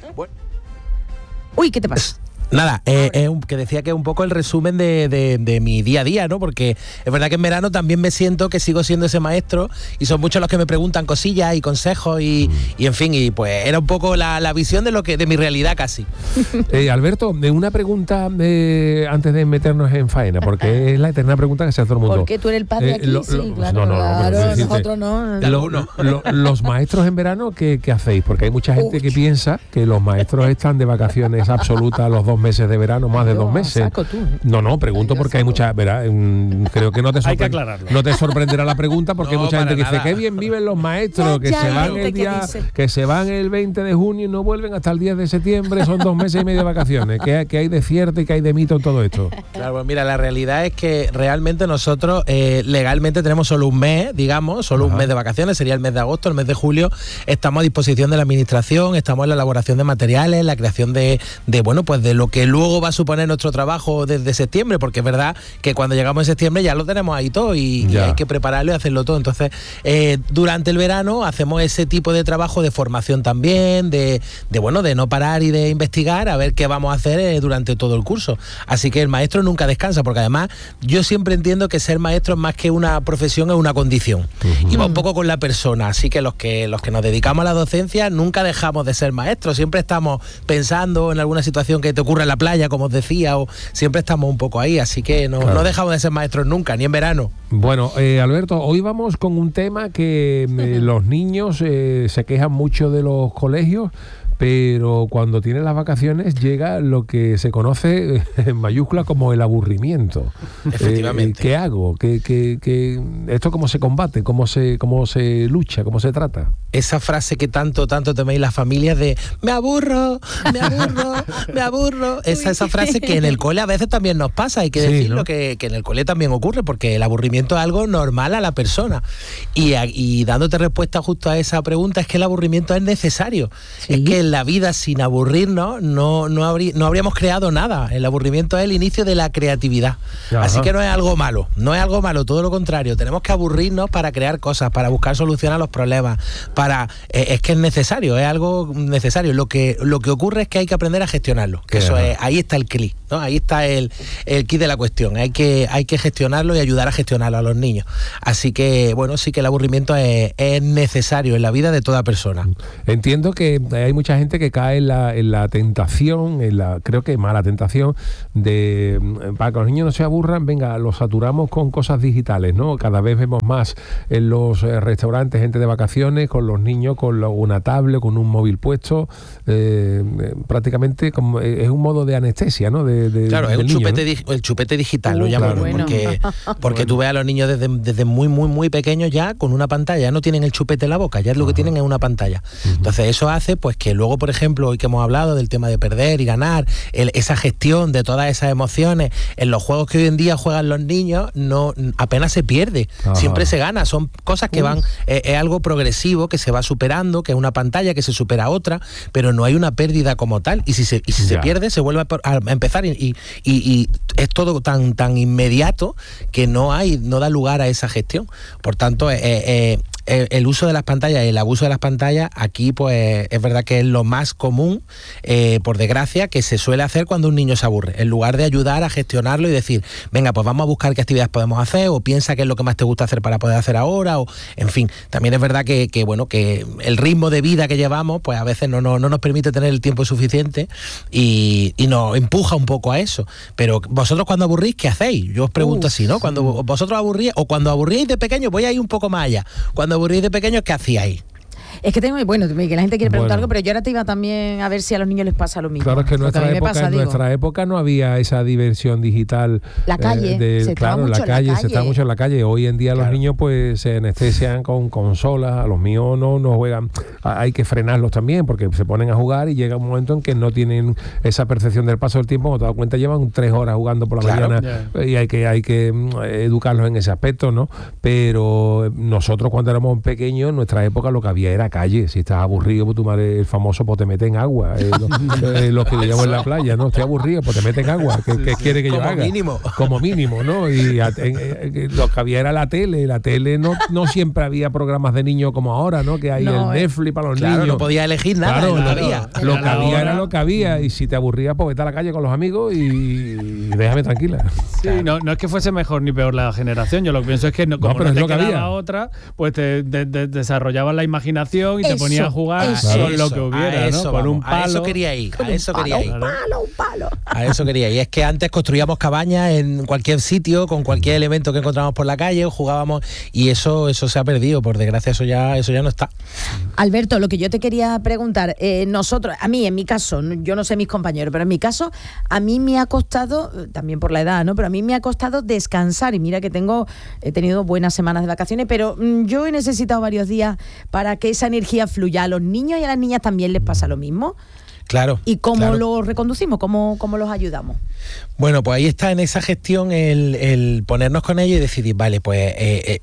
Uy, ¿qué te pasa? Nada, que decía que un poco el resumen de mi día a día, ¿no? Porque es verdad que en verano también me siento que sigo siendo ese maestro y son muchos los que me preguntan cosillas y consejos y en fin, y pues era un poco la visión de mi realidad casi. Alberto, una pregunta antes de meternos en faena, porque es la eterna pregunta que se hace todo el mundo. ¿Por qué tú eres el padre aquí? Sí, claro, nosotros no. Los maestros en verano, ¿qué hacéis? Porque hay mucha gente que piensa que los maestros están de vacaciones absolutas los 2 meses de verano, más de 2 meses. No, pregunto porque hay mucha, creo que no te sorprenderá la pregunta, porque hay mucha gente que dice, qué bien viven los maestros, que se van el 20 de junio y no vuelven hasta el 10 de septiembre, son 2 meses y medio de vacaciones. ¿Qué hay de cierto y qué hay de mito en todo esto? Claro, pues mira, la realidad es que realmente nosotros legalmente tenemos solo un mes, digamos, solo un mes de vacaciones, sería el mes de agosto, el mes de julio. Estamos a disposición de la administración, estamos en la elaboración de materiales, la creación de lo que luego va a suponer nuestro trabajo desde septiembre, porque es verdad que cuando llegamos en septiembre ya lo tenemos ahí todo y hay que prepararlo y hacerlo todo. Entonces, durante el verano hacemos ese tipo de trabajo de formación también, de no parar y de investigar a ver qué vamos a hacer durante todo el curso. Así que el maestro nunca descansa, porque además yo siempre entiendo que ser maestro es más que una profesión, es una condición. Y va un poco con la persona, así que los que nos dedicamos a la docencia nunca dejamos de ser maestros, siempre estamos pensando en alguna situación que te ocurre en la playa, como os decía, o siempre estamos un poco ahí, así que no dejamos de ser maestros nunca, ni en verano. Bueno, Alberto, hoy vamos con un tema que los niños se quejan mucho de los colegios, pero cuando tienes las vacaciones llega lo que se conoce en mayúsculas como el aburrimiento. Efectivamente. ¿Qué hago? ¿Esto cómo se combate? ¿Cómo se lucha? ¿Cómo se trata? Esa frase que tanto teméis las familias de me aburro. Esa frase que en el cole a veces también nos pasa, hay que decirlo, ¿no? que en el cole también ocurre, porque el aburrimiento es algo normal a la persona. Y dándote respuesta justo a esa pregunta, es que el aburrimiento es necesario. ¿Sí? Es que en la vida, sin aburrirnos, no habríamos creado nada. El aburrimiento es el inicio de la creatividad. Ajá. Así que no es algo malo, todo lo contrario. Tenemos que aburrirnos para crear cosas, para buscar soluciones a los problemas, es que es necesario, es algo necesario. Lo que ocurre es que hay que aprender a gestionarlo, que eso es, ahí está el clic, ¿no? Ahí está el kit de la cuestión. Hay que gestionarlo y ayudar a gestionarlo a los niños. Así que, bueno, sí que el aburrimiento es necesario en la vida de toda persona. Entiendo que hay mucha gente que cae en la tentación, creo que mala tentación, para que los niños no se aburran, venga, los saturamos con cosas digitales, ¿no? Cada vez vemos más en los restaurantes gente de vacaciones con los niños con una tablet, con un móvil puesto, prácticamente como, es un modo de anestesia, ¿no? Claro, es un chupete, ¿no? El chupete digital lo llaman, claro. Porque tú ves a los niños desde muy pequeños ya con una pantalla, ya no tienen el chupete en la boca, ya es lo que tienen es una pantalla. Entonces eso hace pues que luego, por ejemplo, hoy que hemos hablado del tema de perder y ganar, esa gestión de todas esas emociones, en los juegos que hoy en día juegan los niños, apenas se pierde, siempre se gana, son cosas que van, es algo progresivo que se va superando, que es una pantalla que se supera a otra, pero no hay una pérdida como tal, y si se pierde se vuelve a empezar y es todo tan inmediato que no da lugar a esa gestión. Por tanto, el uso de las pantallas y el abuso de las pantallas aquí pues es verdad que es lo más común, por desgracia, que se suele hacer cuando un niño se aburre, en lugar de ayudar a gestionarlo y decir, venga, pues vamos a buscar qué actividades podemos hacer, o piensa qué es lo que más te gusta hacer para poder hacer ahora, o en fin. También es verdad que el ritmo de vida que llevamos pues a veces no nos permite tener el tiempo suficiente y nos empuja un poco a eso. Pero vosotros cuando aburrís, ¿qué hacéis? Yo os pregunto así, ¿no? Cuando vosotros aburríais, o cuando aburríais de pequeño, voy a ir un poco más allá. Cuando aburríais de pequeños, ¿qué hacíais? Es que que la gente quiere preguntar algo, pero yo ahora te iba también a ver si a los niños les pasa lo mismo. Claro, es que en nuestra época no había esa diversión digital. La calle, se estaba mucho en la calle. Hoy en día los niños pues se anestesian con consolas, a los míos no juegan. Hay que frenarlos también porque se ponen a jugar y llega un momento en que no tienen esa percepción del paso del tiempo. Cuando te das cuenta llevan 3 horas jugando por la mañana y hay que educarlos en ese aspecto, ¿no? Pero nosotros cuando éramos pequeños, en nuestra época lo que había era calle. Si estás aburrido, pues tu madre, el famoso, pues te mete en agua. Los que llegamos en la playa, ¿no? Estoy aburrido, pues te mete en agua. ¿Qué quiere que yo haga? Como mínimo, ¿no? Y lo que había era la tele. La tele no siempre había programas de niños como ahora, ¿no? Que hay el Netflix para los niños. No podía elegir nada. Claro, lo que había era lo que había. Y si te aburrías, pues vete a la calle con los amigos y déjame tranquila. Sí, no es que fuese mejor ni peor la generación. Yo lo que pienso es que como no te quedaba otra, pues te desarrollabas la imaginación y te ponías a jugar con lo que hubiera, ¿no? Con un palo. A eso quería ir. Un palo. A eso quería ir. Y es que antes construíamos cabañas en cualquier sitio, con cualquier elemento que encontrábamos por la calle, jugábamos, y eso se ha perdido. Por desgracia, eso ya no está. Alberto, lo que yo te quería preguntar, nosotros, a mí, en mi caso, yo no sé mis compañeros, pero en mi caso, a mí me ha costado, también por la edad, ¿no? Pero a mí me ha costado descansar, y mira que he tenido buenas semanas de vacaciones, pero yo he necesitado varios días para que esa energía fluya. A los niños y a las niñas también les pasa lo mismo. Claro. ¿Y cómo lo reconducimos? ¿Cómo los ayudamos? Bueno, pues ahí está en esa gestión el ponernos con ellos y decidir, vale, pues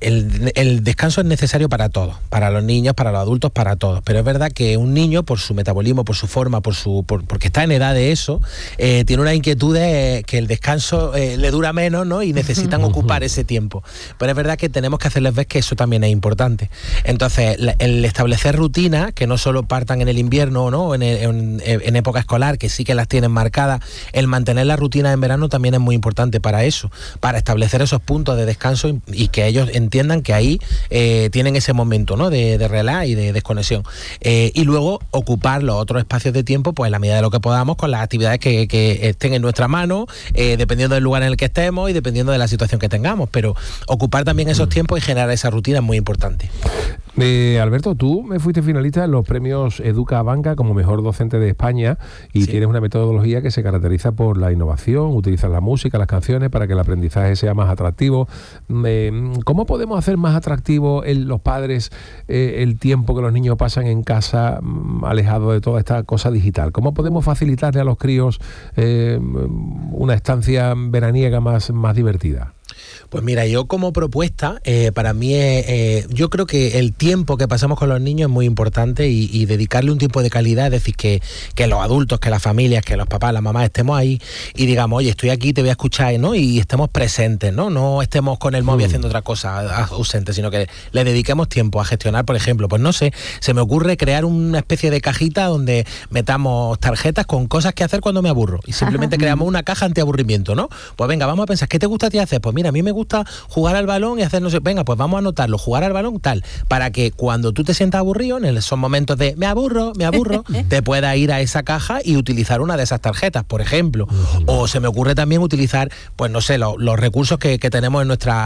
el descanso es necesario para todos, para los niños, para los adultos, para todos. Pero es verdad que un niño, por su metabolismo, por su forma, porque está en edad de eso, tiene una inquietud de que el descanso le dura menos, ¿no? Y necesitan ocupar ese tiempo. Pero es verdad que tenemos que hacerles ver que eso también es importante. Entonces, el establecer rutinas, que no solo partan en el invierno, ¿no? En época escolar, que sí que las tienen marcadas, el mantener la rutina en verano también es muy importante para eso, para establecer esos puntos de descanso y que ellos entiendan que ahí tienen ese momento, ¿no? de relax y de desconexión. Y luego ocupar los otros espacios de tiempo, pues en la medida de lo que podamos, con las actividades que estén en nuestra mano, dependiendo del lugar en el que estemos y dependiendo de la situación que tengamos, pero ocupar también esos tiempos y generar esa rutina es muy importante. Alberto, tú me fuiste finalista en los premios Educa Banca como mejor docente de España y tienes una metodología que se caracteriza por la innovación, utilizas la música, las canciones para que el aprendizaje sea más atractivo. ¿Cómo podemos hacer más atractivo los padres el tiempo que los niños pasan en casa alejados de toda esta cosa digital? ¿Cómo podemos facilitarle a los críos una estancia veraniega más divertida? Pues mira, yo como propuesta, para mí yo creo que el tiempo que pasamos con los niños es muy importante y dedicarle un tiempo de calidad, es decir, que los adultos, que las familias, que los papás, las mamás estemos ahí y digamos, oye, estoy aquí, te voy a escuchar, ¿no? Y estemos presentes, ¿no? No estemos con el móvil haciendo otra cosa ausente, sino que le dediquemos tiempo a gestionar, por ejemplo, pues no sé, se me ocurre crear una especie de cajita donde metamos tarjetas con cosas que hacer cuando me aburro y simplemente creamos una caja antiaburrimiento, ¿no? Pues venga, vamos a pensar, ¿qué te gusta a ti hacer? Pues mira, a mí me gusta jugar al balón y hacer no sé, venga, pues vamos a anotarlo, jugar al balón tal, para que cuando tú te sientas aburrido, en esos momentos de me aburro, te puedas ir a esa caja y utilizar una de esas tarjetas, por ejemplo. O se me ocurre también utilizar, pues no sé, los recursos que tenemos en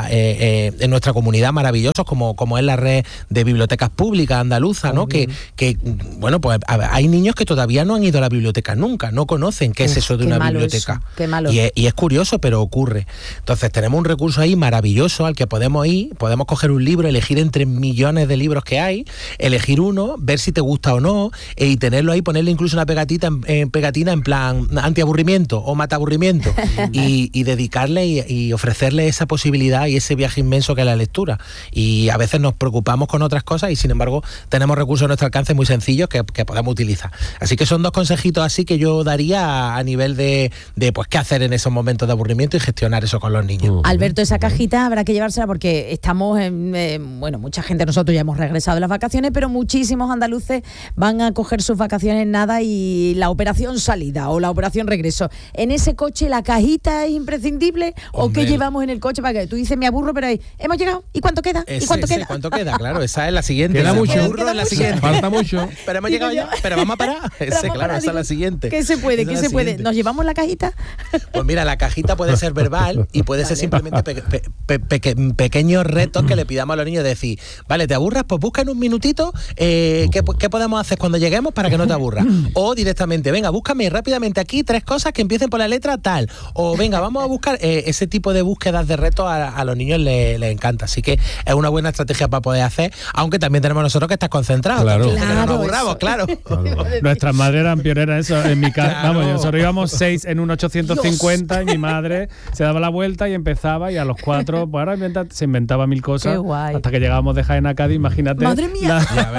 nuestra comunidad maravillosos, como es la red de bibliotecas públicas andaluzas, ¿no? Que bueno, pues hay niños que todavía no han ido a la biblioteca nunca, no conocen qué es eso de una biblioteca. Qué malo. Y es curioso, pero ocurre. Entonces tenemos un recurso ahí maravilloso al que podemos ir, podemos coger un libro, elegir entre millones de libros que hay, elegir uno, ver si te gusta o no, y tenerlo ahí, ponerle incluso una pegatina en plan antiaburrimiento o mataburrimiento y dedicarle y ofrecerle esa posibilidad y ese viaje inmenso que es la lectura. Y a veces nos preocupamos con otras cosas y sin embargo tenemos recursos a nuestro alcance muy sencillos que podemos utilizar. Así que son dos consejitos así que yo daría a nivel de pues qué hacer en esos momentos de aburrimiento y gestionar eso con los niños. Alberto, esa cajita habrá que llevársela porque estamos bueno, mucha gente, nosotros ya hemos regresado de las vacaciones, pero muchísimos andaluces van a coger sus vacaciones en nada y la operación salida o la operación regreso. ¿En ese coche la cajita es imprescindible? ¿O qué llevamos en el coche? Para que tú dices, me aburro, pero ahí, hemos llegado, ¿y cuánto queda? ¿Y cuánto queda? ¿Cuánto queda? Claro, esa es la siguiente. Queda mucho. La siguiente. Falta mucho. Pero hemos llegado ya, pero vamos a parar. Claro, esa es la siguiente. ¿Qué se puede? ¿Qué se puede? ¿Nos llevamos la cajita? Pues mira, la cajita puede ser verbal y puede ser simplemente pequeños retos que le pidamos a los niños de decir, vale, ¿te aburras? Pues busca en un minutito qué podemos hacer cuando lleguemos para que no te aburras. O directamente, venga, búscame rápidamente aquí 3 cosas que empiecen por la letra tal. O venga, vamos a buscar ese tipo de búsquedas de retos a los niños les encanta. Así que es una buena estrategia para poder hacer, aunque también tenemos nosotros que estar concentrados. Claro. Que no nos aburramos, claro. Nuestras madres eran pioneras eso. En mi casa, vamos, nosotros íbamos 6 en un 850 y mi madre se daba la vuelta y empezaba y a los 4, pues ahora se inventaba 1000 cosas hasta que llegábamos de Jaén a Cádiz, imagínate. Madre mía.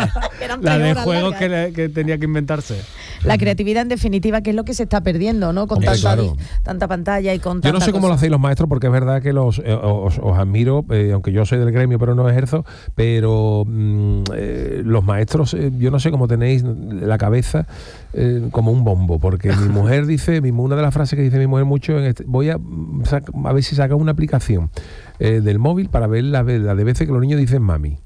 La de juegos que tenía que inventarse. La creatividad, en definitiva, que es lo que se está perdiendo, ¿no? Con tanta pantalla y con tanta Yo no sé cómo lo hacéis los maestros, porque es verdad que os admiro, aunque yo soy del gremio, pero no ejerzo, pero los maestros, yo no sé cómo tenéis la cabeza como un bombo, porque mi mujer dice, una de las frases que dice mi mujer mucho, voy a ver si saca una aplicación del móvil para ver la de veces que los niños dicen mami.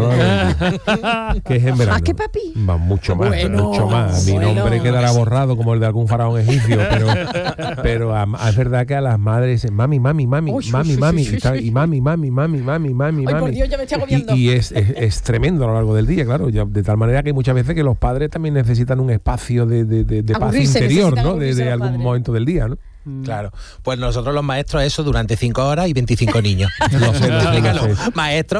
Que es en verano. ¿Más que papi? Mucho más. Mi nombre quedará borrado como el de algún faraón egipcio, pero es verdad que a las madres dicen mami, mami, mami, mami, mami, y mami, mami, mami, mami, mami. Ay, por Dios, ya me estoy agobiando. Y es tremendo a lo largo del día, claro, de tal manera que hay muchas veces que los padres también necesitan un espacio de paz interior, ¿no? De algún momento del día, ¿no? Claro, pues nosotros los maestros eso durante 5 horas y 25 niños. Maestro.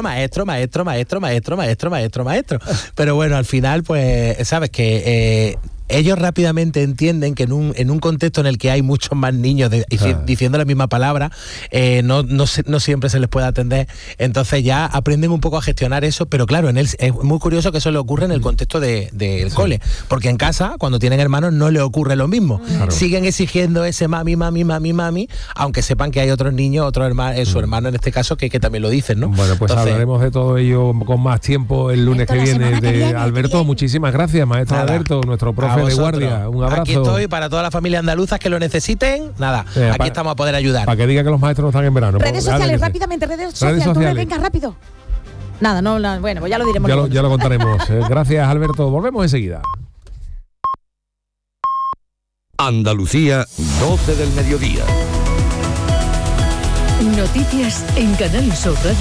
Pero bueno, al final pues sabes que ellos rápidamente entienden que en un contexto en el que hay muchos más niños diciendo la misma palabra, no siempre se les puede atender. Entonces ya aprenden un poco a gestionar eso, pero claro, es muy curioso que eso le ocurre en el contexto del cole, porque en casa, cuando tienen hermanos, no le ocurre lo mismo. Claro. Siguen exigiendo ese mami, aunque sepan que hay otros niños, su hermano en este caso, que también lo dicen, ¿no? Bueno, pues entonces, hablaremos de todo ello con más tiempo el lunes que viene. Alberto, muchísimas gracias, maestro Alberto, nuestro profe de guardia. Un abrazo. Aquí estoy para toda la familia andaluzas que lo necesiten. Aquí estamos a poder ayudar. Para que diga que los maestros no están en verano. Redes sociales, rápidamente, redes sociales. Venga, rápido. Bueno, pues ya lo diremos. Ya lo contaremos. Gracias, Alberto. Volvemos enseguida. Andalucía, 12 del mediodía. Noticias en Canal Sur Radio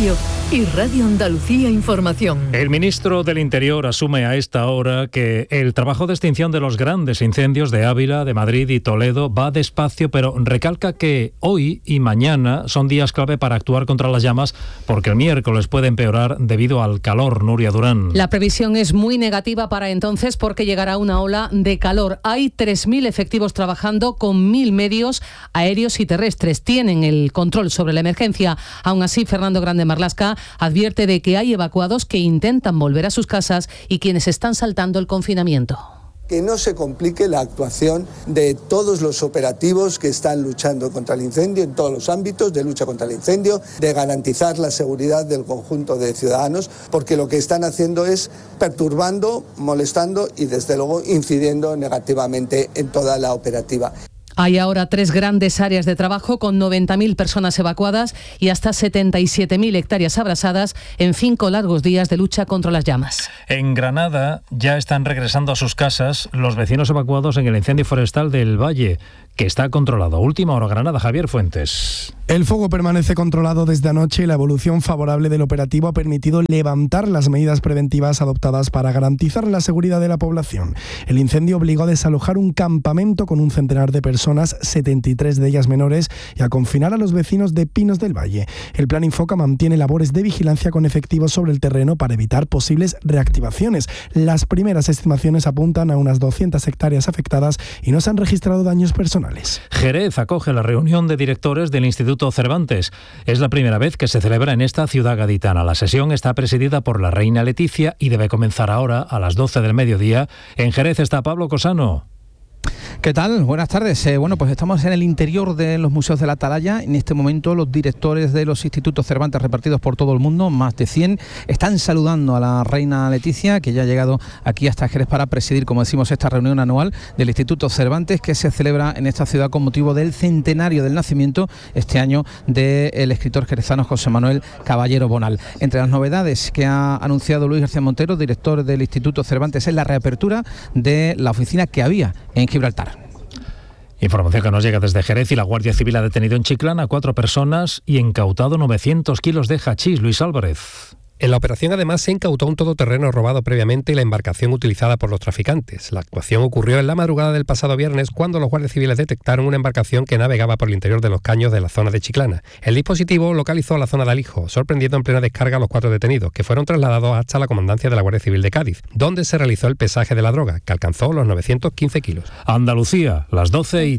y Radio Andalucía Información. El ministro del Interior asume a esta hora que el trabajo de extinción de los grandes incendios de Ávila, de Madrid y Toledo va despacio, pero recalca que hoy y mañana son días clave para actuar contra las llamas porque el miércoles puede empeorar debido al calor. Nuria Durán. La previsión es muy negativa para entonces porque llegará una ola de calor. Hay 3.000 efectivos trabajando con 1.000 medios aéreos y terrestres. Tienen el control sobre la emergencia. Aún así, Fernando Grande Marlasca advierte de que hay evacuados que intentan volver a sus casas y quienes están saltando el confinamiento. Que no se complique la actuación de todos los operativos que están luchando contra el incendio en todos los ámbitos de lucha contra el incendio, de garantizar la seguridad del conjunto de ciudadanos, porque lo que están haciendo es perturbando, molestando y desde luego incidiendo negativamente en toda la operativa. Hay ahora 3 grandes áreas de trabajo con 90.000 personas evacuadas y hasta 77.000 hectáreas abrasadas en 5 largos días de lucha contra las llamas. En Granada ya están regresando a sus casas los vecinos evacuados en el incendio forestal del Valle, que está controlado. Última hora, Granada, Javier Fuentes. El fuego permanece controlado desde anoche y la evolución favorable del operativo ha permitido levantar las medidas preventivas adoptadas para garantizar la seguridad de la población. El incendio obligó a desalojar un campamento con un centenar de personas, 73 de ellas menores, y a confinar a los vecinos de Pinos del Valle. El Plan Infoca mantiene labores de vigilancia con efectivos sobre el terreno para evitar posibles reactivaciones. Las primeras estimaciones apuntan a unas 200 hectáreas afectadas y no se han registrado daños personales. Jerez acoge la reunión de directores del Instituto Cervantes. Es la primera vez que se celebra en esta ciudad gaditana. La sesión está presidida por la reina Leticia y debe comenzar ahora a las 12 del mediodía. En Jerez está Pablo Cosano. ¿Qué tal? Buenas tardes. Pues estamos en el interior de los museos de la Atalaya. En este momento los directores de los institutos Cervantes repartidos por todo el mundo, más de 100, están saludando a la reina Leticia, que ya ha llegado aquí hasta Jerez para presidir, como decimos, esta reunión anual del Instituto Cervantes, que se celebra en esta ciudad con motivo del centenario del nacimiento este año del escritor jerezano José Manuel Caballero Bonal. Entre las novedades que ha anunciado Luis García Montero, director del Instituto Cervantes, es la reapertura de la oficina que había en Gibraltar. Información que nos llega desde Jerez y la Guardia Civil ha detenido en Chiclana a 4 personas y incautado 900 kilos de hachís. Luis Álvarez. En la operación además se incautó un todoterreno robado previamente y la embarcación utilizada por los traficantes. La actuación ocurrió en la madrugada del pasado viernes cuando los guardias civiles detectaron una embarcación que navegaba por el interior de los caños de la zona de Chiclana. El dispositivo localizó la zona de Alijo, sorprendiendo en plena descarga a los 4 detenidos, que fueron trasladados hasta la comandancia de la Guardia Civil de Cádiz, donde se realizó el pesaje de la droga, que alcanzó los 915 kilos. Andalucía, las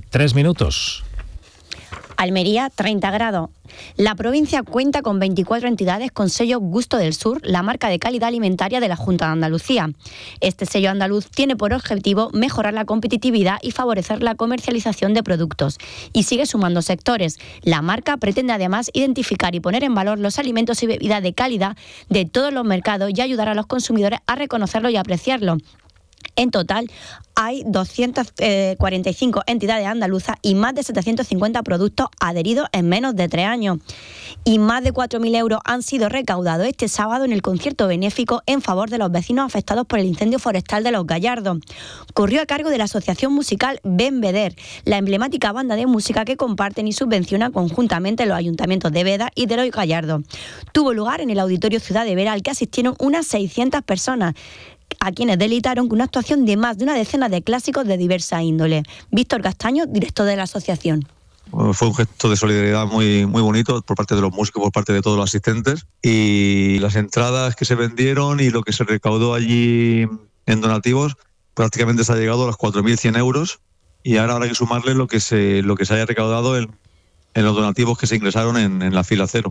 12:03. Almería, 30 grados. La provincia cuenta con 24 entidades con sello Gusto del Sur, la marca de calidad alimentaria de la Junta de Andalucía. Este sello andaluz tiene por objetivo mejorar la competitividad y favorecer la comercialización de productos. Y sigue sumando sectores. La marca pretende además identificar y poner en valor los alimentos y bebidas de calidad de todos los mercados y ayudar a los consumidores a reconocerlo y apreciarlo. En total, hay 245 entidades andaluzas y más de 750 productos adheridos en menos de 3 años. Y más de 4.000 euros han sido recaudados este sábado en el concierto benéfico en favor de los vecinos afectados por el incendio forestal de Los Gallardos. Corrió a cargo de la asociación musical Ben Veder, la emblemática banda de música que comparten y subvencionan conjuntamente los ayuntamientos de Veda y de Los Gallardos. Tuvo lugar en el Auditorio Ciudad de Vera, al que asistieron unas 600 personas, a quienes deleitaron con una actuación de más de una decena de clásicos de diversa índole. Víctor Castaño, director de la asociación. Fue un gesto de solidaridad muy, muy bonito por parte de los músicos, por parte de todos los asistentes, y las entradas que se vendieron y lo que se recaudó allí en donativos prácticamente se ha llegado a los 4.100 euros, y ahora habrá que sumarle lo que se haya recaudado en los donativos que se ingresaron en la fila cero.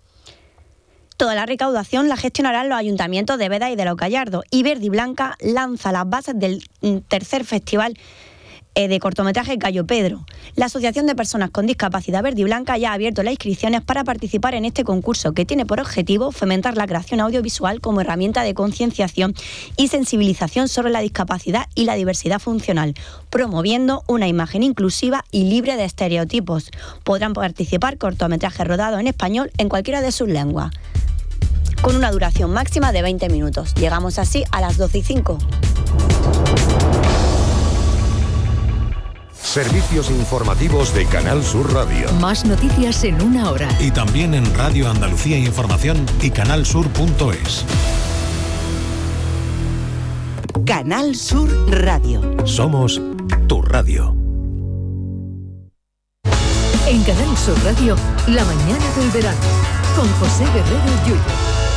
Toda la recaudación la gestionarán los ayuntamientos de Veda y de Los Gallardos, y Verde y Blanca lanza las bases del tercer festival de cortometraje Gallo Pedro. La Asociación de Personas con Discapacidad Verde y Blanca ya ha abierto las inscripciones para participar en este concurso, que tiene por objetivo fomentar la creación audiovisual como herramienta de concienciación y sensibilización sobre la discapacidad y la diversidad funcional, promoviendo una imagen inclusiva y libre de estereotipos. Podrán participar cortometrajes rodados en español en cualquiera de sus lenguas, con una duración máxima de 20 minutos. Llegamos así a las 12:05. Servicios informativos de Canal Sur Radio. Más noticias en una hora. Y también en Radio Andalucía Información y canalsur.es. Canal Sur Radio. Somos tu radio. En Canal Sur Radio, la mañana del verano, con José Guerrero Yuyu.